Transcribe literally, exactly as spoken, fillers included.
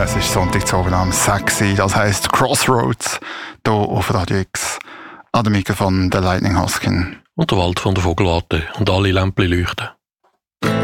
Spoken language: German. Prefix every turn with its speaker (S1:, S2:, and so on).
S1: Es ist Sonntagabend am sechs Uhr, das heisst Crossroads, hier auf Radio X. An dem Mikrofon der Lightning Huskin.
S2: Und der Wald von der Vogelwarte und alle Lämpchen leuchten.